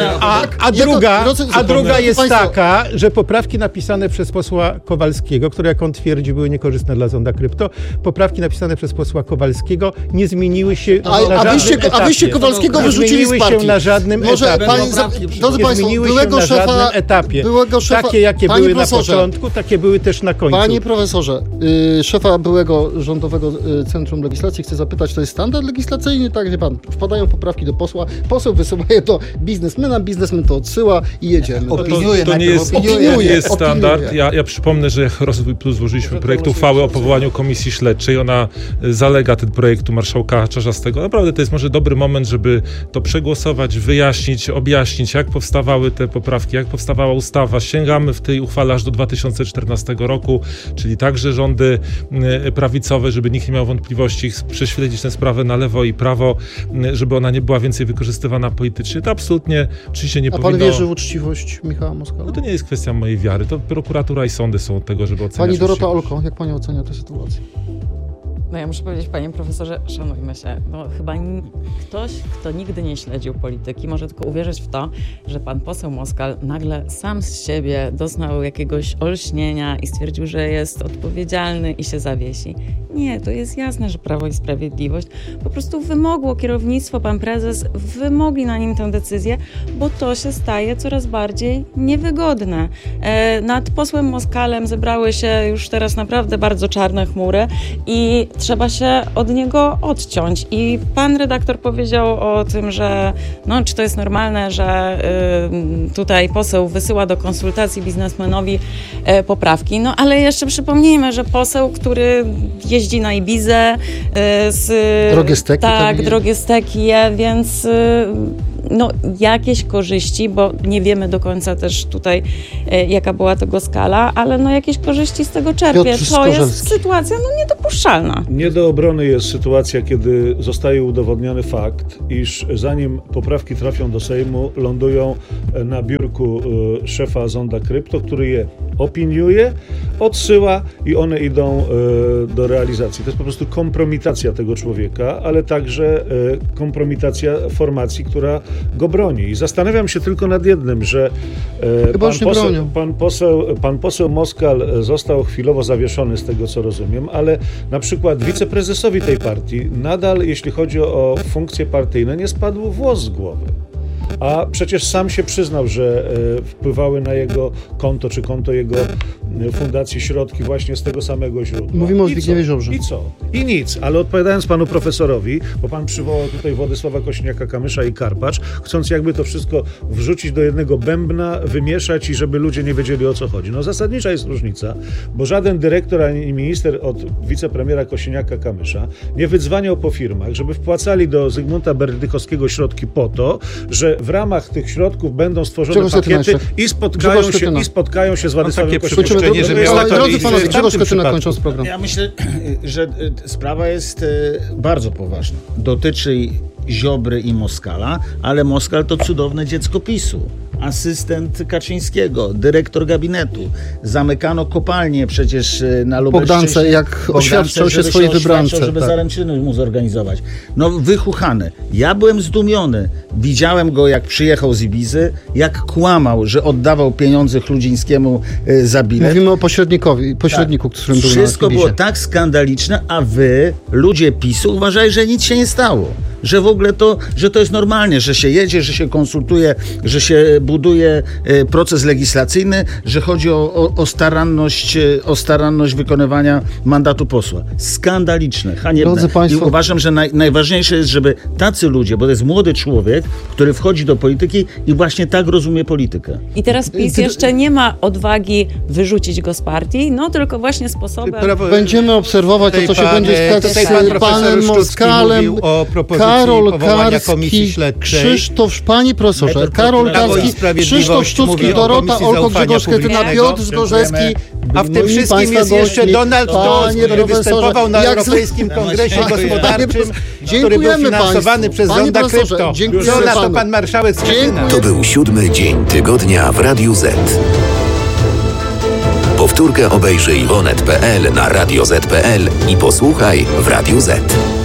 A druga jest taka, że poprawki napisane przez posła Kowalskiego, które jak on twierdzi były niekorzystne dla Zonda Krypto, poprawki napisane przez posła Kowalskiego nie zmieniły się a wyście Kowalskiego wyrzucili z partii. na żadnym etapie. Drodzy Państwo, byłego szefa, Takie, jakie były na początku, takie były też na końcu. Panie profesorze, szefa byłego Rządowego Centrum Legislacji chcę zapytać, to jest standard legislacyjny, tak, wie pan, wpadają poprawki do posła, poseł wysyła je do biznesmena, biznesmen to odsyła i jedziemy. To nie jest standard. Ja przypomnę, że jak Rozwój Plus złożyliśmy projekt uchwały o powołaniu komisji śledczej, ona zalega ten projekt u marszałka Czarzastego. Naprawdę to jest może dobry moment, żeby to przegłosować, wyjaśnić, objaśnić, jak powstawały te poprawki, jak powstawała ustawa. Sięgamy w tej uchwale aż do 2014 roku, czyli także rządy prawicowe, żeby nikt nie miał wątpliwości, prześledzić tę sprawę na lewo i prawo, żeby ona nie była więcej wykorzystywana politycznie. To absolutnie oczywiście nie powinno... A pan wierzy w uczciwość Michała Moskala? No to nie jest kwestia mojej wiary. To prokuratura i sądy są od tego, żeby oceniać. Pani Dorota Olko, jak pani ocenia tę sytuację? No ja muszę powiedzieć, panie profesorze, szanujmy się. No chyba ktoś, kto nigdy nie śledził polityki, może tylko uwierzyć w to, że pan poseł Moskal nagle sam z siebie doznał jakiegoś olśnienia i stwierdził, że jest odpowiedzialny i się zawiesi. Nie, to jest jasne, że Prawo i Sprawiedliwość po prostu wymogło kierownictwo, pan prezes, wymogli na nim tę decyzję, bo to się staje coraz bardziej niewygodne. Nad posłem Moskalem zebrały się już teraz naprawdę bardzo czarne chmury i trzeba się od niego odciąć. I pan redaktor powiedział o tym, że no, czy to jest normalne, że tutaj poseł wysyła do konsultacji biznesmenowi poprawki. No ale jeszcze przypomnijmy, że poseł, który jeździ na Ibizę drogie steki. Tak, drogie steki je, więc no, jakieś korzyści, bo nie wiemy do końca też tutaj, jaka była tego skala, ale no, jakieś korzyści z tego czerpie. To jest sytuacja niedopuszczalna. Nie do obrony jest sytuacja, kiedy zostaje udowodniony fakt, iż zanim poprawki trafią do Sejmu, lądują na biurku szefa Zonda Krypto, który je opiniuje, odsyła i one idą do realizacji. To jest po prostu kompromitacja tego człowieka, ale także kompromitacja formacji, która go broni. I zastanawiam się tylko nad jednym, że pan poseł Moskal został chwilowo zawieszony z tego, co rozumiem, ale na przykład wiceprezesowi tej partii nadal, jeśli chodzi o funkcje partyjne, nie spadł włos z głowy. A przecież sam się przyznał, że wpływały na jego konto, czy konto jego fundacji środki właśnie z tego samego źródła. Mówimy o Zbigniewie Ziobrze. I co? I nic. Ale odpowiadając panu profesorowi, bo pan przywołał tutaj Władysława Kosiniaka-Kamysza i Karpacz, chcąc jakby to wszystko wrzucić do jednego bębna, wymieszać i żeby ludzie nie wiedzieli, o co chodzi. No zasadnicza jest różnica, bo żaden dyrektor ani minister od wicepremiera Kosiniaka-Kamysza nie wydzwaniał po firmach, żeby wpłacali do Zygmunta Berdychowskiego środki po to, że w ramach tych środków będą stworzone pakiety i spotkają się z Władysławem Kosiniakiem. Drodzy panowie, Grzegorz Schetyna, kończąc program. Ja myślę, że sprawa jest bardzo poważna. Dotyczy Ziobry i Moskala, ale Moskal to cudowne dziecko PiS-u. Asystent Kaczyńskiego, dyrektor gabinetu. Zamykano kopalnię przecież na Lubelszczyźnie. Bogdance, jak oświadczał się swojej wybrance. Żeby zaręczyny mu zorganizować. No wychuchany. Ja byłem zdumiony. Widziałem go, jak przyjechał z Ibizy, jak kłamał, że oddawał pieniądze Chludzińskiemu za bilet. Mówimy o pośredniku, którym był na Wszystko było tak skandaliczne, a wy, ludzie PiS-u, uważali, że nic się nie stało. Że w ogóle że to jest normalnie, że się jedzie, że się konsultuje, że się buduje proces legislacyjny, że chodzi o staranność wykonywania mandatu posła. Skandaliczne, haniebne. Drodzy Państwo, i uważam, że najważniejsze jest, żeby tacy ludzie, bo to jest młody człowiek, który wchodzi do polityki i właśnie tak rozumie politykę. I teraz PiS jeszcze nie ma odwagi wyrzucić go z partii, no tylko właśnie sposobem... Będziemy obserwować to, co się będzie z panem Moskalem. O propozycji Karol Karski, Krzysztof, panie profesorze, Karol Karski, Krzysztof Szczucki, Dorota Olko, Grzegorz Schetyna, Piotr Zgorzelski. A w tym wszystkim jest jeszcze Donald Tusk, który występował na Europejskim Kongresie Gospodarczym, który był finansowany przez Zonda Krypto. Na to pan marszałek Schetyna. To był 7. dzień tygodnia w Radiu Z. Powtórkę obejrzyj w onet.pl, na Radio Z.pl i posłuchaj w Radiu Z.